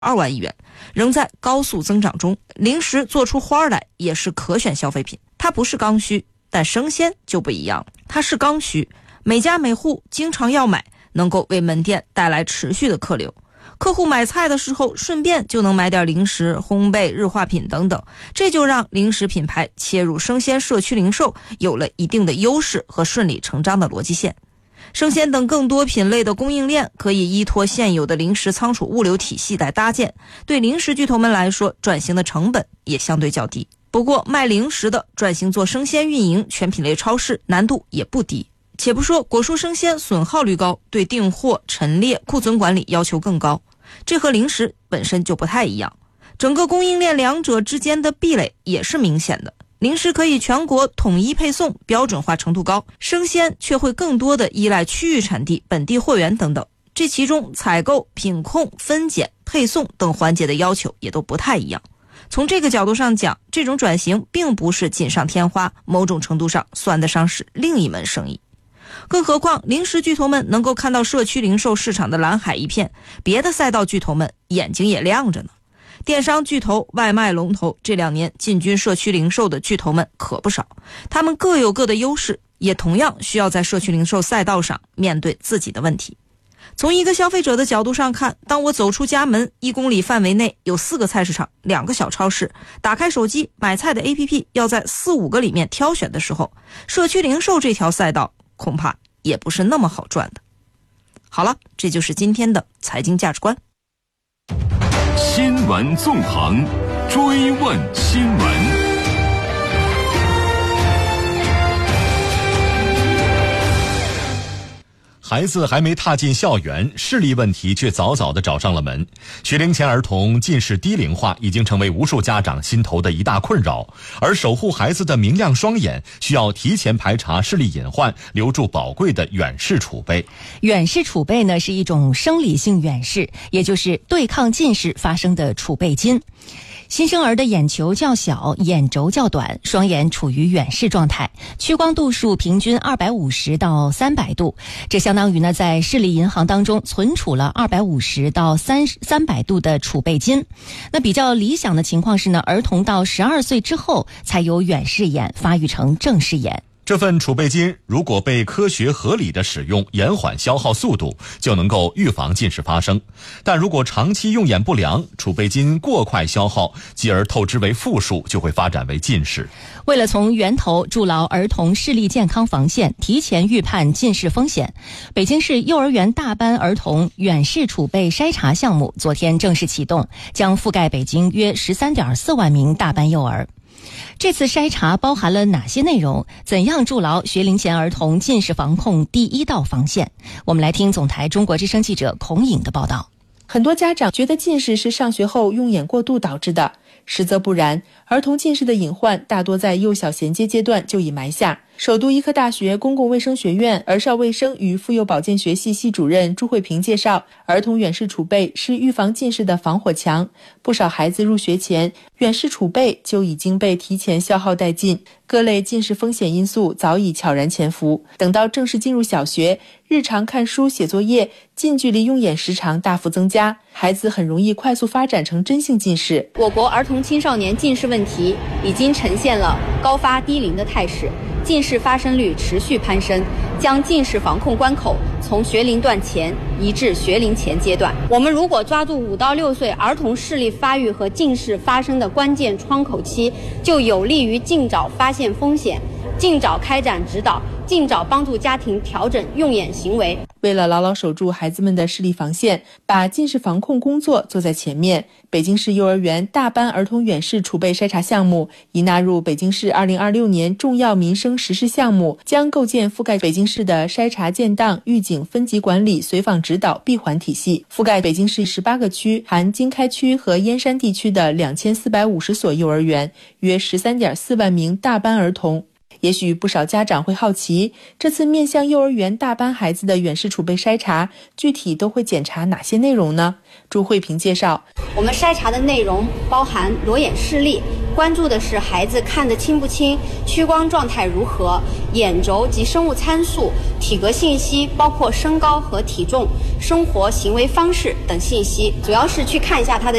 2万亿元，仍在高速增长中。零食做出花来也是可选消费品，它不是刚需，但生鲜就不一样，它是刚需，每家每户经常要买，能够为门店带来持续的客流。客户买菜的时候顺便就能买点零食、烘焙、日化品等等，这就让零食品牌切入生鲜社区零售有了一定的优势和顺理成章的逻辑线。生鲜等更多品类的供应链可以依托现有的零食仓储物流体系来搭建，对零食巨头们来说，转型的成本也相对较低。不过卖零食的转型做生鲜运营全品类超市难度也不低。且不说果蔬生鲜损耗率高，对订货、陈列、库存管理要求更高，这和零食本身就不太一样。整个供应链两者之间的壁垒也是明显的。零食可以全国统一配送，标准化程度高，生鲜却会更多的依赖区域产地、本地货源等等，这其中采购、品控、分拣、配送等环节的要求也都不太一样。从这个角度上讲，这种转型并不是锦上添花，某种程度上算得上是另一门生意。更何况零食巨头们能够看到社区零售市场的蓝海一片，别的赛道巨头们眼睛也亮着呢。电商巨头、外卖龙头，这2年进军社区零售的巨头们可不少，他们各有各的优势，也同样需要在社区零售赛道上面对自己的问题。从一个消费者的角度上看，当我走出家门1公里范围内有4个菜市场、2个小超市，打开手机买菜的 APP 要在4、5个里面挑选的时候，社区零售这条赛道恐怕也不是那么好赚的。好了，这就是今天的财经价值观。 新闻纵横，追问新闻。 孩子还没踏进校园，视力问题却早早地找上了门。学龄前儿童近视低龄化已经成为无数家长心头的一大困扰，而守护孩子的明亮双眼，需要提前排查视力隐患，留住宝贵的远视储备。 远视储备呢，是一种生理性远视，也就是对抗近视发生的储备金。新生儿的眼球较小，眼轴较短，双眼处于远视状态，屈光度数平均250到300度，这相当于呢在视力银行当中存储了250到300度的储备金。那比较理想的情况是呢，儿童到12岁之后才由远视眼发育成正视眼。 这份储备金如果被科学合理的使用，延缓消耗速度，就能够预防近视发生。但如果长期用眼不良，储备金过快消耗，继而透支为负数，就会发展为近视。 为了从源头筑牢儿童视力健康防线，提前预判近视风险，北京市幼儿园大班儿童远视储备筛查项目昨天正式启动，将覆盖北京约13.4万名大班幼儿。这次筛查包含了哪些内容？怎样筑牢学龄前儿童近视防控第一道防线？我们来听总台中国之声记者孔颖的报道。 很多家长觉得近视是上学后用眼过度导致的，实则不然，儿童近视的隐患大多在幼小衔接阶段就已埋下。首都医科大学公共卫生学院儿少卫生与妇幼保健学系系主任朱慧萍介绍，儿童远视储备是预防近视的防火墙，不少孩子入学前，远视储备就已经被提前消耗殆尽，各类近视风险因素早已悄然潜伏。等到正式进入小学，日常看书写作业，近距离用眼时长大幅增加，孩子很容易快速发展成真性近视。 我国儿童青少年近视问题已经呈现了高发低龄的态势，近视发生率持续攀升，将近视防控关口从学龄段前移至学龄前阶段。我们如果抓住5到6岁儿童视力发育和近视发生的关键窗口期，就有利于尽早发现风险，尽早开展指导，尽早帮助家庭调整用眼行为。 为了牢牢守住孩子们的视力防线，把近视防控工作做在前面，北京市幼儿园大班儿童远视储备筛查项目已纳入北京市2026年重要民生实施项目，将构建覆盖北京市的筛查建档、预警、分级管理、随访指导闭环体系，覆盖北京市18个区，含经开区和燕山地区的2450所幼儿园，约13.4万名大班儿童。也许不少家长会好奇，这次面向幼儿园大班孩子的远视储备筛查，具体都会检查哪些内容呢？朱慧萍介绍， 我们筛查的内容包含裸眼视力、 关注的是孩子看得清不清、屈光状态如何、眼轴及生物参数、体格信息，包括身高和体重、生活行为方式等信息，主要是去看一下他的